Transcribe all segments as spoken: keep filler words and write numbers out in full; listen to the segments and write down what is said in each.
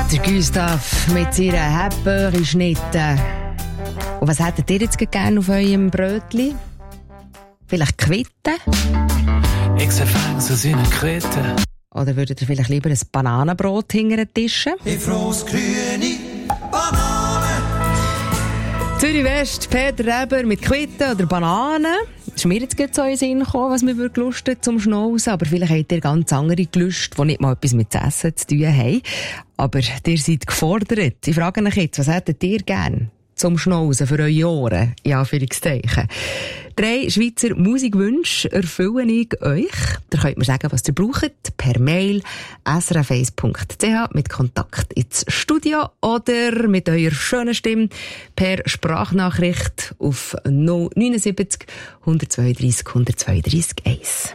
Der Gustav mit seiner Hepböri-Schnitte. Und was hättet ihr jetzt gerne auf eurem Brötli? Vielleicht Quitten? Ich sehe so seine Quitten. Oder würdet ihr vielleicht lieber ein Bananenbrot hinter den Tischen? Ich froh's grüne Banane. Zürich West, Peter Reber mit Quitten oder Bananen. Es ist mir jetzt gerade so in den Sinn gekommen, was mir Lust hat zum Schnauzen. Aber vielleicht habt ihr ganz andere Gelüste, die nicht mal etwas mit Essen zu tun haben. Aber ihr seid gefordert. Ich frage euch jetzt, was hättet ihr gern zum Schnauzen für eure Ohren? Ja, Anführungszeichen. Drei Schweizer Musikwünsche erfülle ich euch. Ihr könnt mir sagen, was ihr braucht, per Mail s r f eins punkt c h mit Kontakt ins Studio oder mit eurer schönen Stimme per Sprachnachricht auf null neun sieben null eins zwei drei eins zwei drei eins.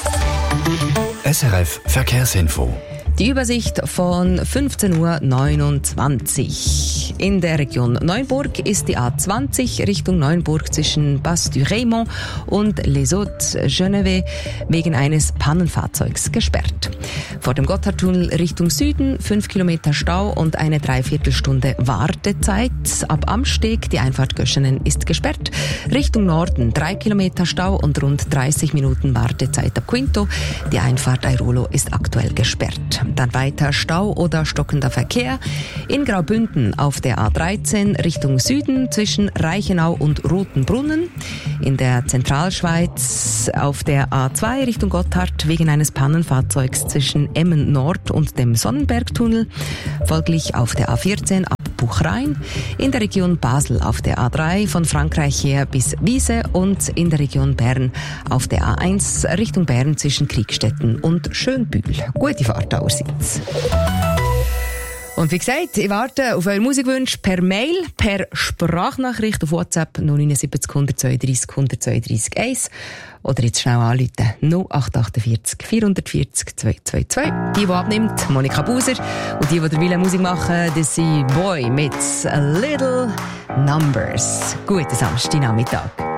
S R F Verkehrsinfo. Die Übersicht von fünfzehn Uhr neunundzwanzig. In der Region Neuenburg ist die A zwanzig Richtung Neuenburg zwischen Bas-du-Raymond und Les Hauts-Genevé wegen eines Pannenfahrzeugs gesperrt. Vor dem Gotthardtunnel Richtung Süden fünf Kilometer Stau und eine Dreiviertelstunde Wartezeit. Ab Amsteg, die Einfahrt Göschenen, ist gesperrt. Richtung Norden drei Kilometer Stau und rund dreißig Minuten Wartezeit ab Quinto. Die Einfahrt Airolo ist aktuell gesperrt. Dann weiter Stau oder stockender Verkehr. In Graubünden auf der A dreizehn Richtung Süden zwischen Reichenau und Rotenbrunnen. In der Zentralschweiz auf der A zwei Richtung Gotthard wegen eines Pannenfahrzeugs zwischen Emmen Nord und dem Sonnenbergtunnel. Folglich auf der A vierzehn ab Buchrein. In der Region Basel auf der A drei von Frankreich her bis Wiese und in der Region Bern auf der A eins Richtung Bern zwischen Kriegstetten und Schönbühl. Gute Fahrt allerseits. Und wie gesagt, ich warte auf eure Musikwünsche per Mail, per Sprachnachricht auf WhatsApp null neun sieben null eins zwei drei eins zwei drei eins oder jetzt schnell anrufen null acht acht vier vier vier vier zwei zwei zwei. Die, die abnimmt, Monika Buser. Und die, die der Wille Musik machen, das sind Boy mit A Little Numbers. Guten Samstagnachmittag.